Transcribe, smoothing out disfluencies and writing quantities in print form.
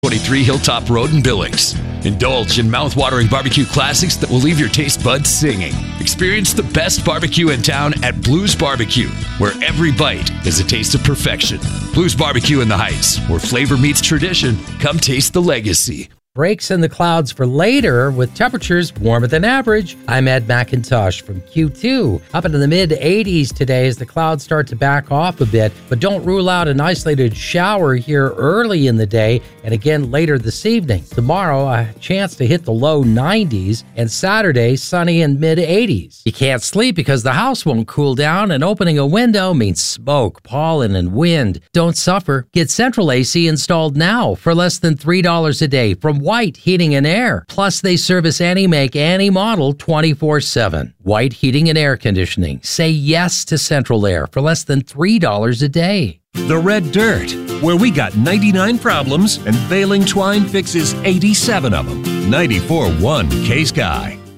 23 Hilltop Road in Billings. Indulge in mouth-watering barbecue classics that will leave your taste buds singing. Experience the best barbecue in town at Blues Barbecue, where every bite is a taste of perfection. Blues Barbecue in the Heights, where flavor meets tradition. Come taste the legacy. Breaks in the clouds for later with temperatures warmer than average. I'm Ed McIntosh from Q2. Up into the mid-80s today as the clouds start to back off a bit, but don't rule out an isolated shower here early in the day and again later this evening. Tomorrow, a chance to hit the low 90s, and Saturday, sunny in mid-80s. You can't sleep because the house won't cool down, and opening a window means smoke, pollen, and wind. Don't suffer. Get Central AC installed now for less than $3 a day from White Heating and Air. Plus, they service any make, any model 24/7. White Heating and Air Conditioning. Say yes to Central Air for less than $3 a day. The Red Dirt, where we got 99 problems and Veiling Twine fixes 87 of them. 94.1 K-Sky.